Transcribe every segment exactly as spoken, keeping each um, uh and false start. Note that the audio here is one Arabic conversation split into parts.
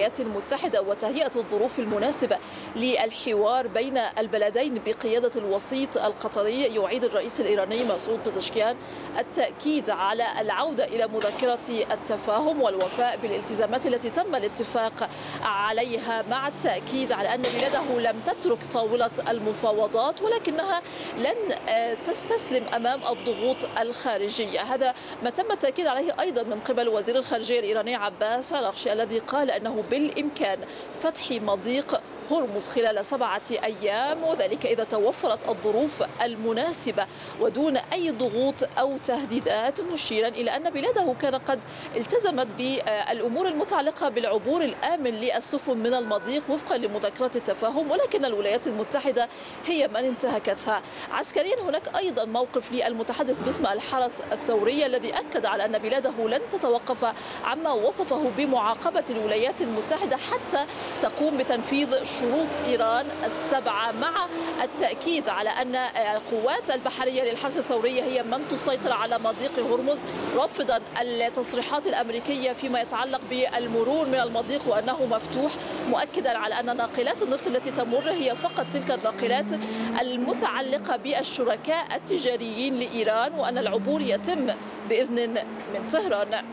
الولايات المتحدة وتهيئة الظروف المناسبة للحوار بين البلدين بقيادة الوسيط القطري، يعيد الرئيس الإيراني مسعود بزشكيان التأكيد على العودة إلى مذكرة التفاهم والوفاء بالالتزامات التي تم الاتفاق عليها، مع التأكيد على أن بلاده لم تترك طاولة المفاوضات ولكنها لن تستسلم أمام الضغوط الخارجية. هذا ما تم التأكيد عليه أيضا من قبل وزير الخارجية الإيراني عباس عراقجي، الذي قال أنه بالإمكان فتح مضيق هرمز خلال سبعة أيام، وذلك إذا توفرت الظروف المناسبة ودون أي ضغوط أو تهديدات، مشيرا إلى أن بلاده كان قد التزمت بالأمور المتعلقة بالعبور الآمن للسفن من المضيق وفقا لمذكرة التفاهم، ولكن الولايات المتحدة هي من انتهكتها. عسكريا هناك أيضا موقف للمتحدث باسم الحرس الثوري الذي أكد على أن بلاده لن تتوقف عما وصفه بمعاقبة الولايات المتحدة حتى تقوم بتنفيذ شروط إيران السبعة، مع التأكيد على أن القوات البحرية للحرس الثوري هي من تسيطر على مضيق هرمز، رافضا التصريحات الأمريكية فيما يتعلق بالمرور من المضيق وأنه مفتوح، مؤكدا على أن ناقلات النفط التي تمر هي فقط تلك الناقلات المتعلقة بالشركاء التجاريين لإيران، وأن العبور يتم بإذن من طهران.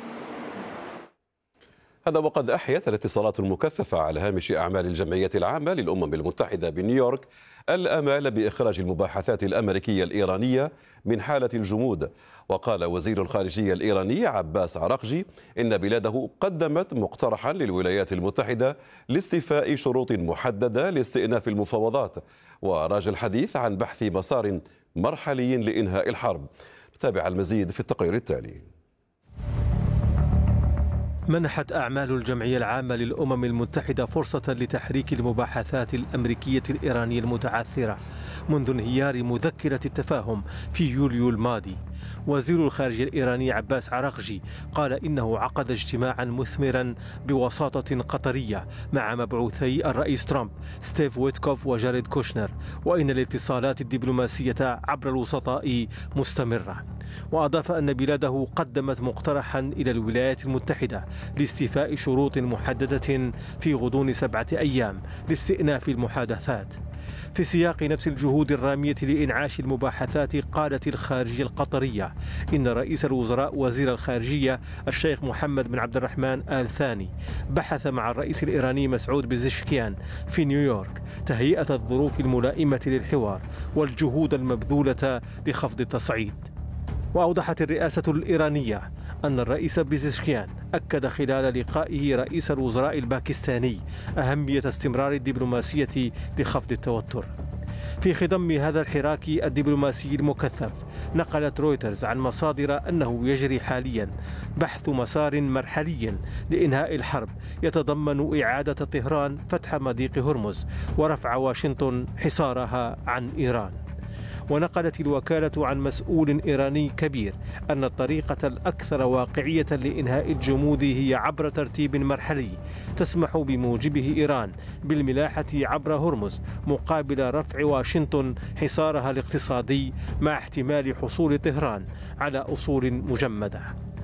هذا وقد أحيت الاتصالات المكثفة على هامش أعمال الجمعية العامة للأمم المتحدة بنيويورك الآمال بإخراج المباحثات الأمريكية الإيرانية من حالة الجمود. وقال وزير الخارجية الإيراني عباس عراقجي إن بلاده قدمت مقترحا للولايات المتحدة لاستيفاء شروط محددة لاستئناف المفاوضات، وراجع الحديث عن بحث مسار مرحلي لإنهاء الحرب. نتابع المزيد في التقرير التالي. منحت أعمال الجمعية العامة للأمم المتحدة فرصة لتحريك المباحثات الأمريكية الإيرانية المتعثرة منذ انهيار مذكرة التفاهم في يوليو الماضي. وزير الخارجية الإيراني عباس عراقجي قال إنه عقد اجتماعا مثمرا بوساطة قطرية مع مبعوثي الرئيس ترامب ستيف ويتكوف وجاريد كوشنر، وإن الاتصالات الدبلوماسية عبر الوسطاء مستمرة. وأضاف أن بلاده قدمت مقترحا إلى الولايات المتحدة لاستيفاء شروط محددة في غضون سبعة أيام لاستئناف المحادثات. في سياق نفس الجهود الرامية لإنعاش المباحثات، قالت الخارجية القطرية إن رئيس الوزراء وزير الخارجية الشيخ محمد بن عبد الرحمن آل ثاني بحث مع الرئيس الإيراني مسعود بزشكيان في نيويورك تهيئة الظروف الملائمة للحوار والجهود المبذولة لخفض التصعيد. وأوضحت الرئاسة الإيرانية أن الرئيس بزشكيان أكد خلال لقائه رئيس الوزراء الباكستاني أهمية استمرار الدبلوماسية لخفض التوتر. في خضم هذا الحراك الدبلوماسي المكثف، نقلت رويترز عن مصادر أنه يجري حاليا بحث مسار مرحلي لإنهاء الحرب يتضمن إعادة طهران فتح مضيق هرمز ورفع واشنطن حصارها عن إيران. ونقلت الوكالة عن مسؤول إيراني كبير أن الطريقة الأكثر واقعية لإنهاء الجمود هي عبر ترتيب مرحلي تسمح بموجبه إيران بالملاحة عبر هرمز مقابل رفع واشنطن حصارها الاقتصادي، مع احتمال حصول طهران على أصول مجمدة.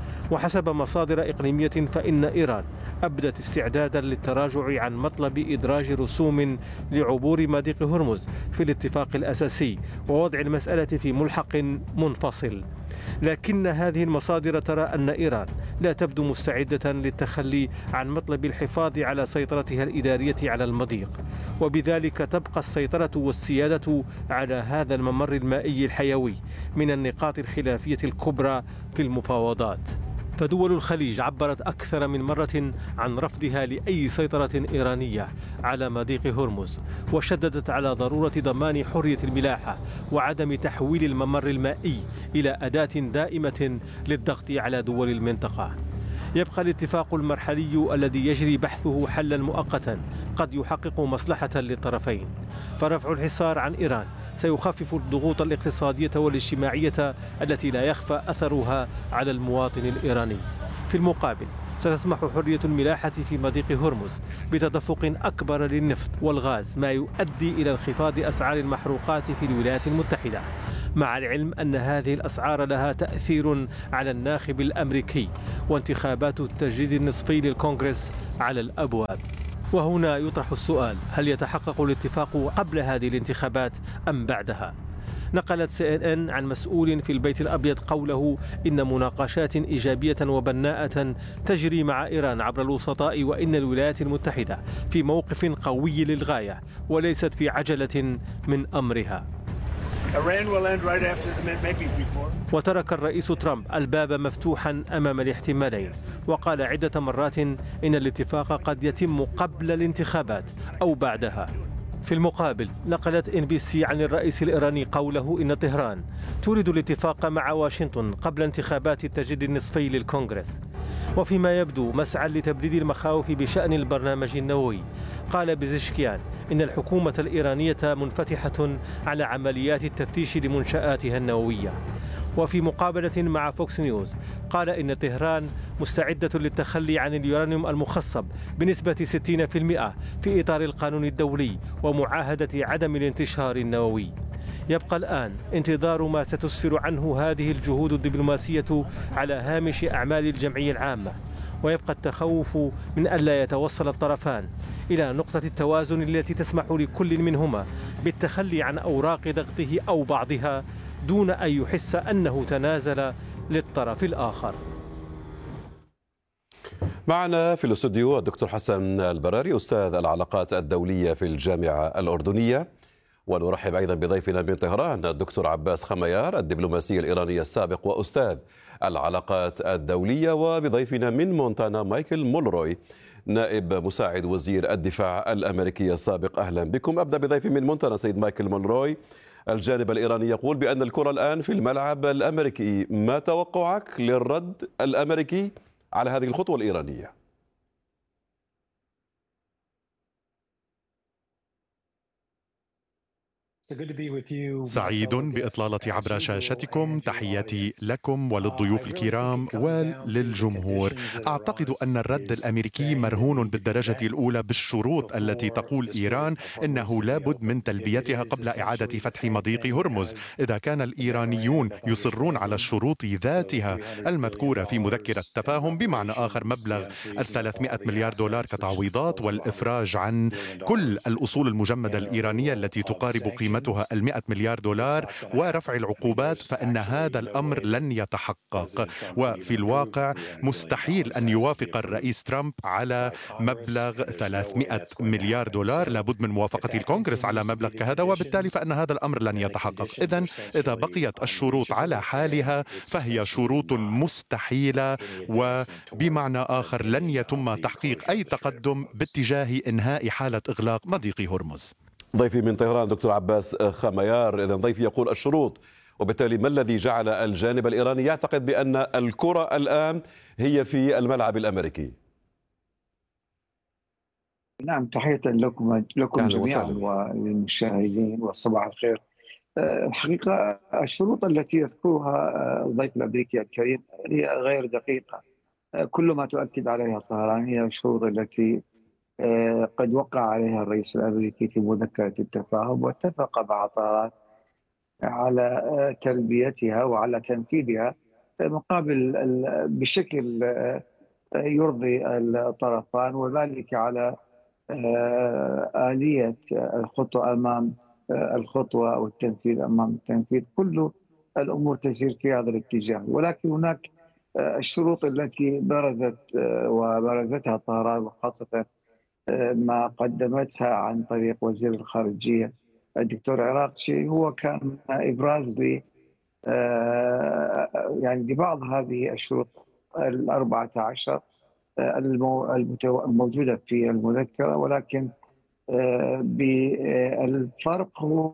وحسب مصادر إقليمية فإن إيران أبدت استعدادا للتراجع عن مطلب إدراج رسوم لعبور مضيق هرمز في الاتفاق الأساسي ووضع المسألة في ملحق منفصل. لكن هذه المصادر ترى أن إيران لا تبدو مستعدة للتخلي عن مطلب الحفاظ على سيطرتها الإدارية على المضيق، وبذلك تبقى السيطرة والسيادة على هذا الممر المائي الحيوي من النقاط الخلافية الكبرى في المفاوضات. فدول الخليج عبرت أكثر من مرة عن رفضها لأي سيطرة إيرانية على مضيق هرمز، وشددت على ضرورة ضمان حرية الملاحة وعدم تحويل الممر المائي إلى أداة دائمة للضغط على دول المنطقة. يبقى الاتفاق المرحلي الذي يجري بحثه حلا مؤقتا قد يحقق مصلحة للطرفين، فرفع الحصار عن إيران سيخفف الضغوط الاقتصادية والاجتماعية التي لا يخفى أثرها على المواطن الإيراني. في المقابل ستسمح حرية الملاحة في مضيق هرمز بتدفق أكبر للنفط والغاز، ما يؤدي إلى انخفاض أسعار المحروقات في الولايات المتحدة، مع العلم أن هذه الأسعار لها تأثير على الناخب الأمريكي وانتخابات التجديد النصفي للكونغرس على الأبواب. وهنا يطرح السؤال: هل يتحقق الاتفاق قبل هذه الانتخابات أم بعدها؟ نقلت سي إن إن عن مسؤول في البيت الأبيض قوله إن مناقشات إيجابية وبناءة تجري مع إيران عبر الوسطاء، وإن الولايات المتحدة في موقف قوي للغاية وليست في عجلة من أمرها. وترك الرئيس ترامب الباب مفتوحا أمام الاحتمالين، وقال عدة مرات إن الاتفاق قد يتم قبل الانتخابات أو بعدها. في المقابل نقلت إن بي سي عن الرئيس الإيراني قوله إن طهران تريد الاتفاق مع واشنطن قبل انتخابات التجديد النصفي للكونغرس. وفيما يبدو مسعى لتبديد المخاوف بشأن البرنامج النووي، قال بزشكيان إن الحكومة الإيرانية منفتحة على عمليات التفتيش لمنشآتها النووية. وفي مقابلة مع فوكس نيوز قال إن طهران مستعدة للتخلي عن اليورانيوم المخصب بنسبة ستين بالمئة في إطار القانون الدولي ومعاهدة عدم الانتشار النووي. يبقى الآن انتظار ما ستسفر عنه هذه الجهود الدبلوماسية على هامش أعمال الجمعية العامة، ويبقى التخوف من ألا يتوصل الطرفان إلى نقطة التوازن التي تسمح لكل منهما بالتخلي عن أوراق ضغطه أو بعضها دون أن يحس أنه تنازل للطرف الآخر. معنا في الاستوديو الدكتور حسن البراري، أستاذ العلاقات الدولية في الجامعة الأردنية، ونرحب أيضا بضيفنا من طهران الدكتور عباس خميار، الدبلوماسي الإيراني السابق وأستاذ العلاقات الدولية، وبضيفنا من مونتانا مايكل مولروي، نائب مساعد وزير الدفاع الأمريكي السابق. أهلا بكم. أبدأ بضيفي من مونتانا سيد مايكل مولروي. الجانب الإيراني يقول بأن الكرة الآن في الملعب الأمريكي، ما توقعك للرد الأمريكي على هذه الخطوة الإيرانية؟ سعيد بإطلالة عبر شاشتكم. تحياتي لكم وللضيوف الكرام وللجمهور. أعتقد أن الرد الأمريكي مرهون بالدرجة الأولى بالشروط التي تقول إيران إنه لابد من تلبيتها قبل إعادة فتح مضيق هرمز. إذا كان الإيرانيون يصرون على الشروط ذاتها المذكورة في مذكرة التفاهم، بمعنى آخر مبلغ الثلاثمائة مليار دولار كتعويضات والإفراج عن كل الأصول المجمدة الإيرانية التي تقارب قيمة المئة مليار دولار ورفع العقوبات، فإن هذا الأمر لن يتحقق. وفي الواقع مستحيل أن يوافق الرئيس ترامب على مبلغ ثلاثمائة مليار دولار، لابد من موافقة الكونغرس على مبلغ كهذا، وبالتالي فإن هذا الأمر لن يتحقق. إذن إذا بقيت الشروط على حالها فهي شروط مستحيلة، وبمعنى آخر لن يتم تحقيق أي تقدم باتجاه إنهاء حالة إغلاق مضيق هرمز. ضيفي من طهران دكتور عباس خميار، إذن ضيفي يقول الشروط، وبالتالي ما الذي جعل الجانب الإيراني يعتقد بأن الكرة الآن هي في الملعب الأمريكي؟ نعم، تحية لكم لكم جميعا وللمشاهدين والصباح الخير. الحقيقة الشروط التي يذكرها الضيف الأمريكي الكريم هي غير دقيقة. كل ما تؤكد عليها طهران هي الشروط التي قد وقع عليها الرئيس الأمريكي في مذكرة التفاهم، واتفق مع طهران على تلبيتها وعلى تنفيذها مقابل بشكل يرضي الطرفان، وذلك على آلية الخطوة أمام الخطوة أو التنفيذ أمام التنفيذ. كل الأمور تسير في هذا الاتجاه، ولكن هناك الشروط التي برزت وبرزتها طهران، وخاصة ما قدمتها عن طريق وزير الخارجية الدكتور عراقشي، هو كان إبراز ل يعني لبعض هذه الشروط الأربعة عشر الموجودة في المذكرة، ولكن بالفرق هو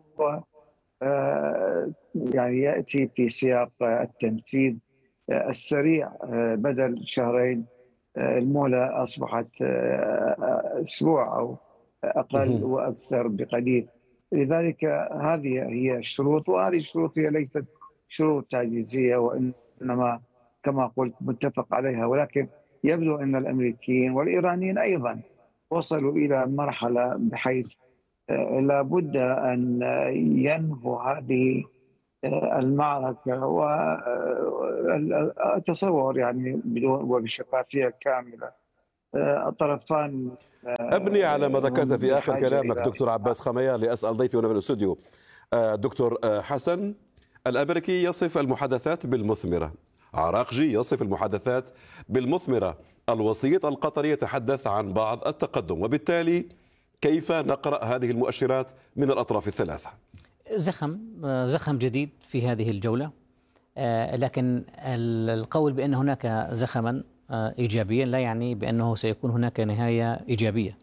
يعني يأتي في سياق التنفيذ السريع. بدل شهرين المهلة أصبحت أسبوع أو أقل وأكثر بقليل. لذلك هذه هي الشروط، وهذه الشروط هي ليست شروط تعجيزية، وإنما كما قلت متفق عليها. ولكن يبدو أن الأمريكيين والإيرانيين أيضا وصلوا إلى مرحلة بحيث لابد أن ينهوا هذه المعركة، وأتصور يعني بدون وبشفافية كاملة الطرفان. أبني على ما ذكرت في آخر كلامك دكتور عباس خميار لأسأل ضيفي هنا في الاستوديو. دكتور حسن، الأمريكي يصف المحادثات بالمثمرة، عراقجي يصف المحادثات بالمثمرة، الوسيط القطري يتحدث عن بعض التقدم، وبالتالي كيف نقرأ هذه المؤشرات من الأطراف الثلاثة؟ زخم زخم جديد في هذه الجولة، لكن القول بأن هناك زخما إيجابيا لا يعني بأنه سيكون هناك نهاية إيجابية.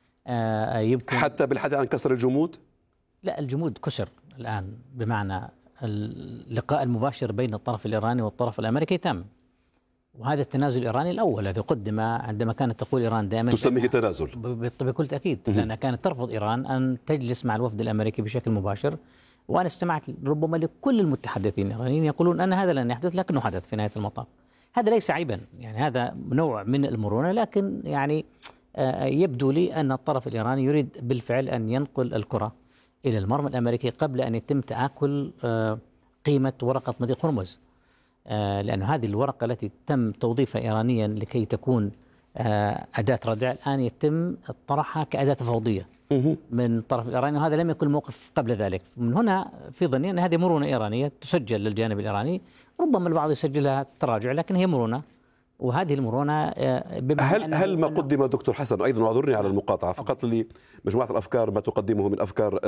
يمكن حتى بالحديث عن كسر الجمود؟ لا، الجمود كسر الآن، بمعنى اللقاء المباشر بين الطرف الإيراني والطرف الأمريكي تم، وهذا التنازل الإيراني الأول الذي قدم عندما كانت تقول إيران دائما تسميه تنازل بكل تأكيد، لأنها كانت ترفض إيران أن تجلس مع الوفد الأمريكي بشكل مباشر. وأنا استمعت ربما لكل المتحدثين الإيرانيين يقولون أن هذا لن يحدث، لكنه حدث في نهاية المطاف. هذا ليس عيبا، يعني هذا نوع من المرونة، لكن يعني يبدو لي أن الطرف الإيراني يريد بالفعل أن ينقل الكرة إلى المرمى الأمريكي قبل أن يتم تآكل قيمة ورقة مضيق هرمز، لأن هذه الورقة التي تم توظيفها إيرانيا لكي تكون أداة ردع الآن يتم طرحها كأداة تفاوضية من الطرف الإيراني، وهذا لم يكن موقف قبل ذلك. من هنا في ظني أن هذه مرونة إيرانية تسجل للجانب الإيراني، ربما البعض يسجلها تراجع، لكن هي مرونة، وهذه المرونة هل هل ما قدم دكتور حسن أيضا، واعذرني على المقاطعة، فقط لي مجموعة الأفكار ما تقدمه من أفكار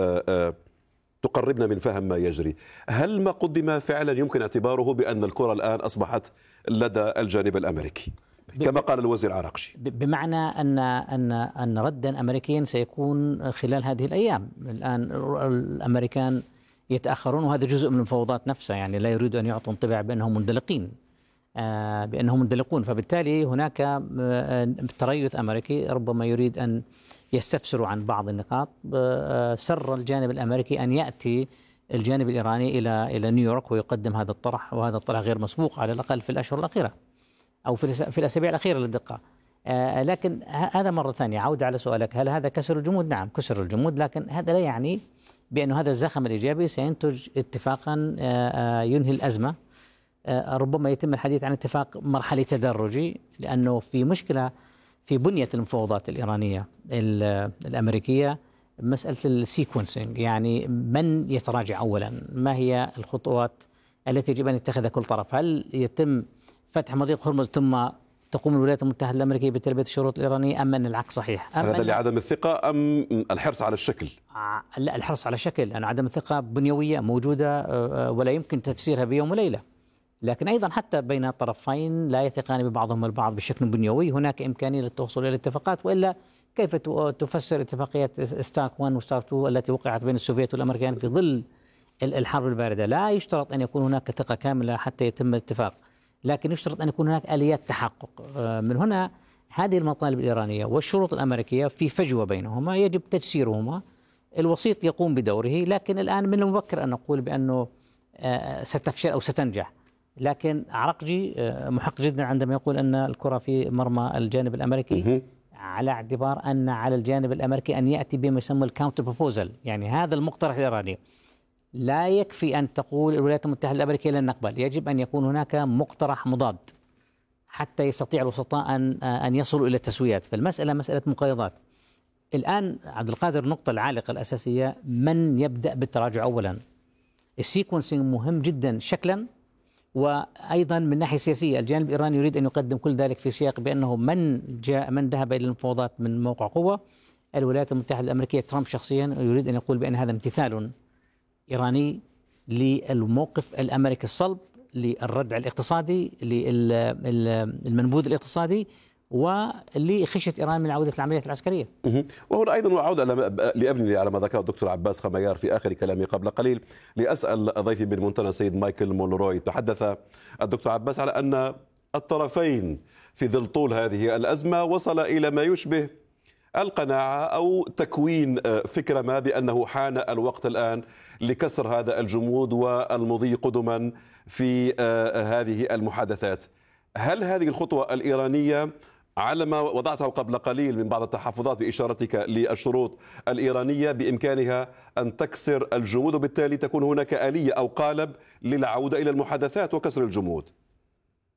تقربنا من فهم ما يجري، هل ما قدم فعلا يمكن اعتباره بأن الكرة الآن أصبحت لدى الجانب الأمريكي كما قال الوزير العراقجي؟ بمعنى أن أن أن ردا أمريكيا سيكون خلال هذه الأيام. الآن الأمريكان يتأخرون، وهذا جزء من المفاوضات نفسها، يعني لا يريد أن يعطوا انطباع بأنهم مندلقين، آه بأنهم مندلقون، فبالتالي هناك آه تريث أمريكي ربما يريد أن يستفسروا عن بعض النقاط. آه سر الجانب الأمريكي أن يأتي الجانب الإيراني إلى إلى نيويورك ويقدم هذا الطرح، وهذا الطرح غير مسبوق على الأقل في الأشهر الأخيرة أو في في الأسابيع الأخيرة للدقة. آه لكن هذا مرة ثانية عودة على سؤالك، هل هذا كسر الجمود؟ نعم كسر الجمود، لكن هذا لا يعني بأن هذا الزخم الإيجابي سينتج اتفاقا آه ينهي الأزمة. آه ربما يتم الحديث عن اتفاق مرحلي تدرجي، لأنه في مشكلة في بنية المفاوضات الإيرانية الأمريكية، مسألة السيكونسينج، يعني من يتراجع أولا، ما هي الخطوات التي يجب أن يتخذها كل طرف؟ هل يتم فتح مضيق هرمز ثم تقوم الولايات المتحدة الأمريكية بتلبية الشروط الإيرانية، أم أن العكس صحيح؟ هذا لعدم الثقة أم الحرص على الشكل؟ لا، الحرص على الشكل، لأن عدم الثقة بنيوية موجودة ولا يمكن تجسيرها بيوم وليلة. لكن أيضا حتى بين الطرفين لا يثقان ببعضهم البعض بشكل بنيوي، هناك إمكانية للتوصل إلى اتفاقات، وإلا كيف تفسر اتفاقية ستارك واحد وستارك اثنين التي وقعت بين السوفيت والأمريكان في ظل الحرب الباردة؟ لا يشترط أن يكون هناك ثقة كاملة حتى يتم الاتفاق، لكن يشترط أن يكون هناك آليات تحقق. من هنا هذه المطالب الإيرانية والشروط الأمريكية في فجوة بينهما، يجب تجسيرهما. الوسيط يقوم بدوره، لكن الآن من المبكر أن نقول بأنه ستفشل أو ستنجح. لكن عراقجي محق جدا عندما يقول أن الكرة في مرمى الجانب الأمريكي، على اعتبار أن على الجانب الأمريكي أن يأتي بما يسمى الكاونتر بروبوزل، يعني هذا المقترح الإيراني. لا يكفي أن تقول الولايات المتحدة الأمريكية لن نقبل، يجب أن يكون هناك مقترح مضاد حتى يستطيع الوسطاء أن أن يصلوا إلى التسويات. فالمسألة مسألة مقايضات. الآن عبد القادر، النقطة العالقة الأساسية من يبدأ بالتراجع أولا. السيكونسينج مهم جدا شكلا، وأيضا من ناحية سياسية الجانب الإيراني يريد أن يقدم كل ذلك في سياق بأنه من جاء من ذهب إلى المفاوضات من موقع قوة. الولايات المتحدة الأمريكية ترامب شخصيا يريد أن يقول بأن هذا امتثال إيراني للموقف الأمريكي الصلب، للردع الاقتصادي، للمنبوذ الاقتصادي، ولخشية إيران من عودة العمليات العسكرية. وهنا أيضا وأعود لأبني على ما ذكر الدكتور عباس خميار في آخر كلامي قبل قليل لأسأل ضيفي بالمنتنى سيد مايكل مونروي. تحدث الدكتور عباس على أن الطرفين في ظل طول هذه الأزمة وصل إلى ما يشبه القناعة أو تكوين فكرة ما بأنه حان الوقت الآن لكسر هذا الجمود والمضي قدما في هذه المحادثات. هل هذه الخطوة الإيرانية على ما وضعته قبل قليل من بعض التحفظات بإشارتك للشروط الإيرانية بإمكانها أن تكسر الجمود، وبالتالي تكون هناك آلية أو قالب للعودة إلى المحادثات وكسر الجمود؟